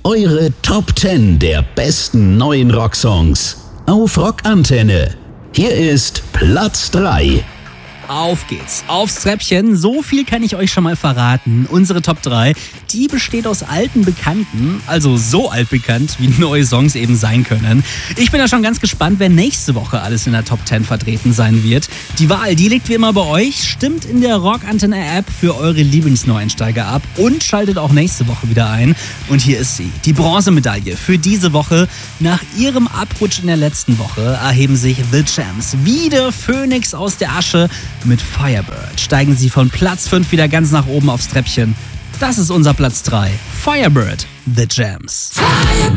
Eure Top 10 der besten neuen Rocksongs auf Rockantenne. Hier ist Platz 3. Auf geht's, aufs Treppchen. So viel kann ich euch schon mal verraten. Unsere Top 3, die besteht aus alten Bekannten, also so altbekannt, wie neue Songs eben sein können. Ich bin ja schon ganz gespannt, wer nächste Woche alles in der Top 10 vertreten sein wird. Die Wahl, die liegt wie immer bei euch. Stimmt in der Rockantenne-App für eure Lieblingsneueinsteiger ab und schaltet auch nächste Woche wieder ein. Und hier ist sie, die Bronzemedaille für diese Woche. Nach ihrem Abrutsch in der letzten Woche erheben sich The Jams wie der Phönix aus der Asche. Mit Firebird steigen sie von Platz 5 wieder ganz nach oben aufs Treppchen. Das ist unser Platz 3. Firebird, The Jams. Firebird.